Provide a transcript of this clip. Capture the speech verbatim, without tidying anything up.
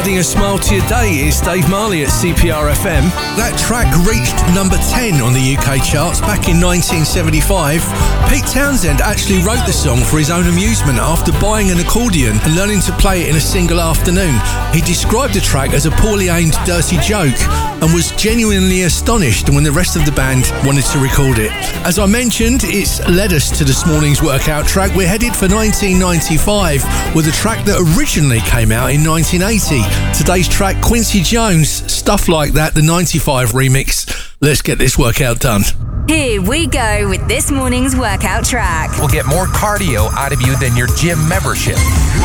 adding a smile to your day is Dave Marley at C P R F M. That track reached number ten on the U K charts back in nineteen seventy-five. Pete Townsend actually wrote the song for his own amusement after buying an accordion and learning to play it in a single afternoon. He described the track as a poorly aimed dirty joke and was genuinely astonished when the rest of the band wanted to record it. As I mentioned, it's led us to this morning's workout track. We're headed for nineteen ninety-five with a track that originally came out in nineteen eighty. Today's track, Quincy Jones, Stuff Like That, the ninety-five remix. Let's get this workout done. Here we go with this morning's workout track. We'll get more cardio out of you than your gym membership.